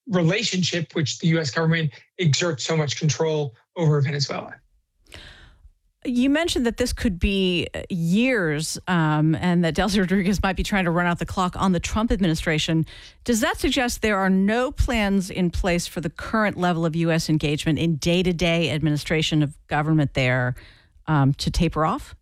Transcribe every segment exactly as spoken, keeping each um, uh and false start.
relationship, which the U S government exerts so much control over Venezuela. You mentioned that this could be years um, and that Delcy Rodriguez might be trying to run out the clock on the Trump administration. Does that suggest there are no plans in place for the current level of U S engagement in day-to-day administration of government there um, to taper off?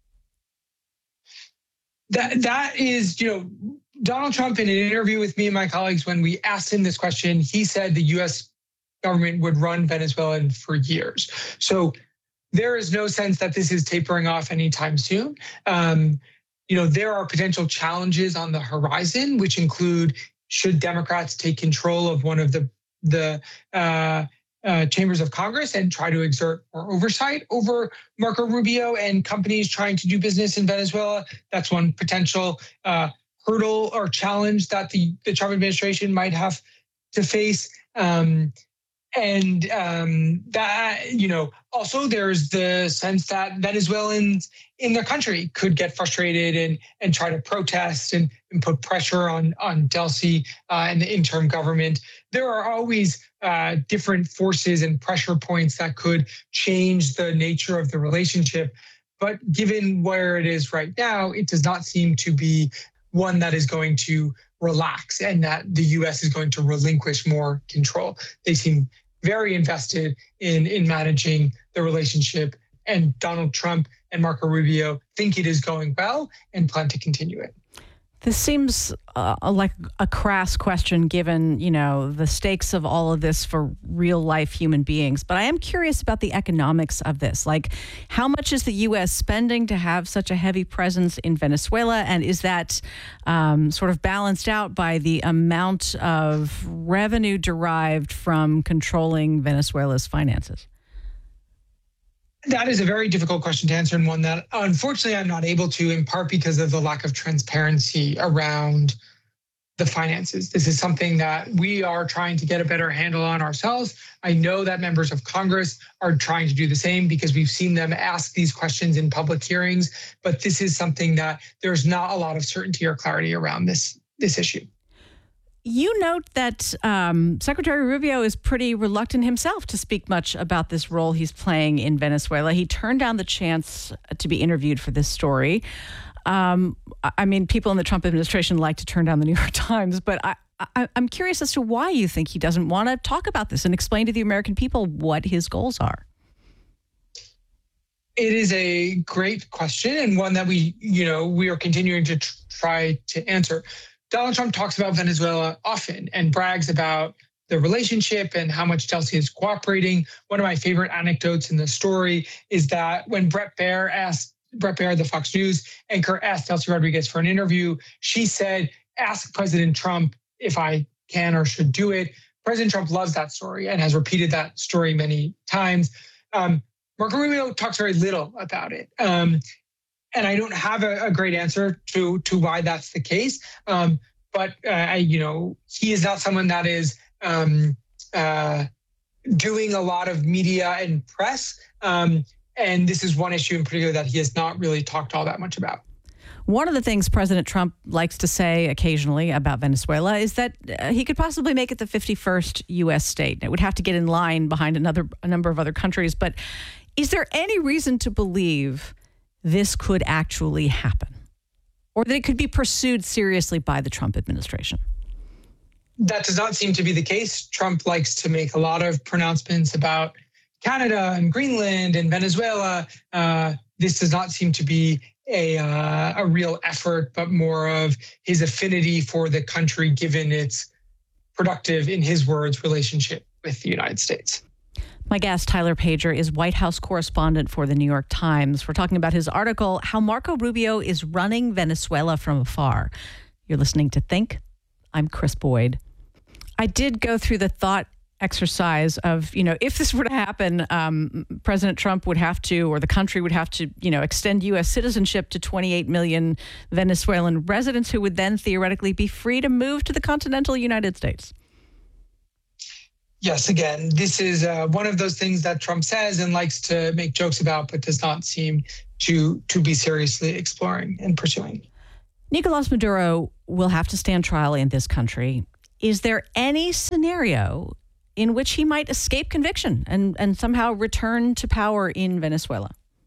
That That is, you know, Donald Trump, in an interview with me and my colleagues, when we asked him this question, he said the U S government would run Venezuela for years. So there is no sense that this is tapering off anytime soon. Um, you know, there are potential challenges on the horizon, which include, should Democrats take control of one of the the uh, uh, chambers of Congress and try to exert more oversight over Marco Rubio and companies trying to do business in Venezuela? That's one potential uh, hurdle or challenge that the, the Trump administration might have to face. Um, And um, that, you know, also there's the sense that Venezuelans in the country could get frustrated and and try to protest and, and put pressure on, on Delcy uh, and the interim government. There are always uh, different forces and pressure points that could change the nature of the relationship. But given where it is right now, it does not seem to be one that is going to relax and that the U S is going to relinquish more control. They seem very invested in, in managing the relationship, and Donald Trump and Marco Rubio think it is going well and plan to continue it. This seems uh, like a crass question given, you know, the stakes of all of this for real life human beings. But I am curious about the economics of this. Like, how much is the U S spending to have such a heavy presence in Venezuela? And is that um, sort of balanced out by the amount of revenue derived from controlling Venezuela's finances? That is a very difficult question to answer, and one that unfortunately I'm not able to, in part because of the lack of transparency around the finances. This is something that we are trying to get a better handle on ourselves. I know that members of Congress are trying to do the same because we've seen them ask these questions in public hearings, but this is something that there's not a lot of certainty or clarity around this, this issue. You note that um, Secretary Rubio is pretty reluctant himself to speak much about this role he's playing in Venezuela. He turned down the chance to be interviewed for this story. Um, I mean, people in the Trump administration like to turn down the New York Times, but I, I, I'm curious as to why you think he doesn't want to talk about this and explain to the American people what his goals are. It is a great question, and one that we, you know, we are continuing to tr- try to answer. Donald Trump talks about Venezuela often and brags about the relationship and how much Delcy is cooperating. One of my favorite anecdotes in the story is that when Bret Baier asked, Bret Baier, the Fox News anchor, asked Delcy Rodriguez for an interview, she said, "Ask President Trump if I can or should do it." President Trump loves that story and has repeated that story many times. Um, Marco Rubio talks very little about it. Um, And I don't have a, a great answer to to why that's the case. Um, but, uh, I, you know, he is not someone that is um, uh, doing a lot of media and press. Um, and this is one issue in particular that he has not really talked all that much about. One of the things President Trump likes to say occasionally about Venezuela is that uh, he could possibly make it the fifty-first U S state. It would have to get in line behind another a number of other countries. But is there any reason to believe this could actually happen, or that it could be pursued seriously by the Trump administration? That does not seem to be the case. Trump likes to make a lot of pronouncements about Canada and Greenland and Venezuela. Uh, this does not seem to be a, uh, a real effort, but more of his affinity for the country, given its productive, in his words, relationship with the United States. My guest, Tyler Pager, is White House correspondent for The New York Times. We're talking about his article, How Marco Rubio is Running Venezuela from Afar. You're listening to Think. I'm Chris Boyd. I did go through the thought exercise of, you know, if this were to happen, um, President Trump would have to, or the country would have to, you know, extend U S citizenship to twenty-eight million Venezuelan residents who would then theoretically be free to move to the continental United States. Yes, again, this is uh, one of those things that Trump says and likes to make jokes about, but does not seem to to be seriously exploring and pursuing. Nicolas Maduro will have to stand trial in this country. Is there any scenario in which he might escape conviction and, and somehow return to power in Venezuela?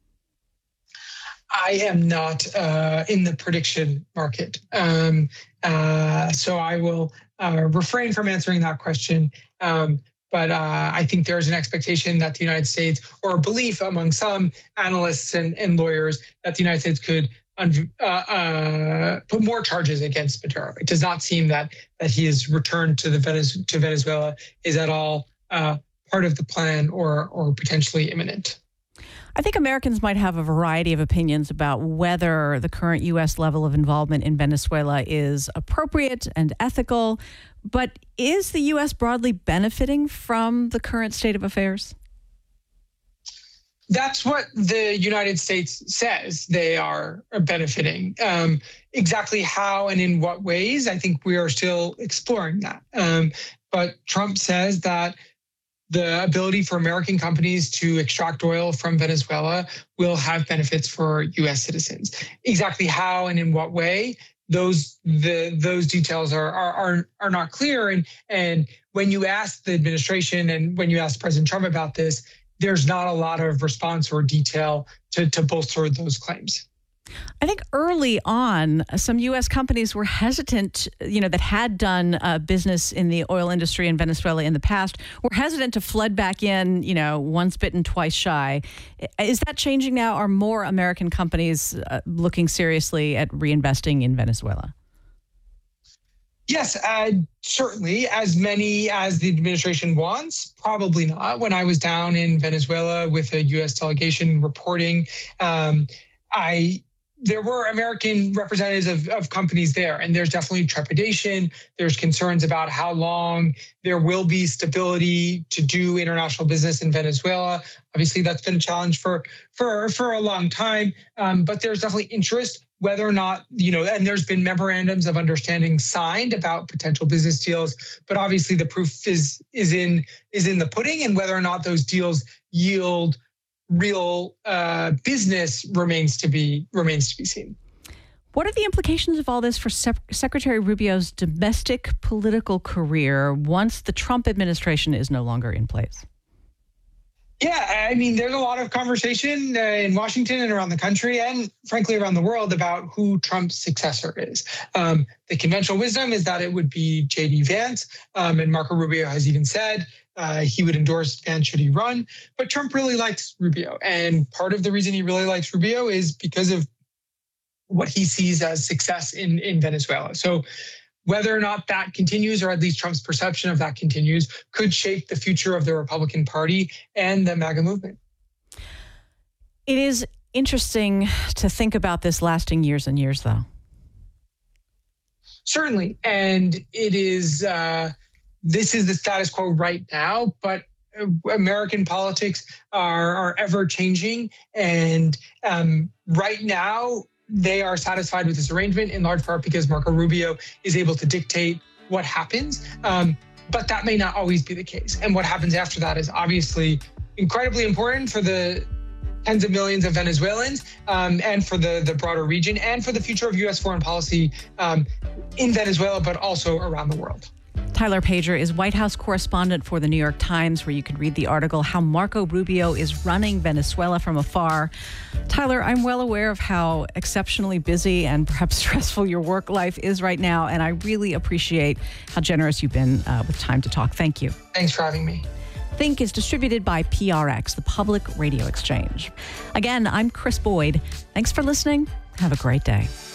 I am not uh, in the prediction market. Um, uh, so I will uh, refrain from answering that question. Um, but uh, I think there's an expectation that the United States, or a belief among some analysts and, and lawyers, that the United States could uh, uh, put more charges against Maduro. It does not seem that that his return to the Venez- to Venezuela is at all uh, part of the plan or or potentially imminent. I think Americans might have a variety of opinions about whether the current U S level of involvement in Venezuela is appropriate and ethical, but is the U S broadly benefiting from the current state of affairs? That's what the United States says they are benefiting. Um, exactly how and in what ways, I think we are still exploring that. Um, but Trump says that the ability for American companies to extract oil from Venezuela will have benefits for U S citizens. Exactly how and in what way, those the those details are are are not clear. And and when you ask the administration and when you ask President Trump about this, there's not a lot of response or detail to, to bolster those claims. I think early on, some U S companies were hesitant, you know, that had done uh, business in the oil industry in Venezuela in the past, were hesitant to flood back in, you know, once bitten, twice shy. Is that changing now? Are more American companies uh, looking seriously at reinvesting in Venezuela? Yes, uh, certainly. As many as the administration wants, probably not. When I was down in Venezuela with a U S delegation reporting, um, I there were American representatives of, of companies there, and there's definitely trepidation. There's concerns about how long there will be stability to do international business in Venezuela. Obviously, that's been a challenge for for for a long time, um, but there's definitely interest. Whether or not, you know, and there's been memorandums of understanding signed about potential business deals, but obviously the proof is is in is in the pudding, and whether or not those deals yield real uh, business remains to be remains to be seen. What are the implications of all this for Sec- Secretary Rubio's domestic political career once the Trump administration is no longer in place? Yeah, I mean, there's a lot of conversation uh, in Washington and around the country and frankly around the world about who Trump's successor is. Um, the conventional wisdom is that it would be J D Vance, um, and Marco Rubio has even said uh, he would endorse Vance should he run. But Trump really likes Rubio. And part of the reason he really likes Rubio is because of what he sees as success in, in Venezuela. So whether or not that continues, or at least Trump's perception of that continues, could shape the future of the Republican Party and the MAGA movement. It is interesting to think about this lasting years and years, though. Certainly. And it is, uh, this is the status quo right now, but American politics are, are ever changing. And um, right now, they are satisfied with this arrangement in large part because Marco Rubio is able to dictate what happens. Um, but that may not always be the case. And what happens after that is obviously incredibly important for the tens of millions of Venezuelans um, and for the, the broader region and for the future of U S foreign policy um, in Venezuela, but also around the world. Tyler Pager is White House correspondent for the New York Times, where you can read the article, How Marco Rubio is Running Venezuela from Afar. Tyler, I'm well aware of how exceptionally busy and perhaps stressful your work life is right now, and I really appreciate how generous you've been uh, with time to talk. Thank you. Thanks for having me. Think is distributed by P R X, the Public Radio Exchange. Again, I'm Chris Boyd. Thanks for listening. Have a great day.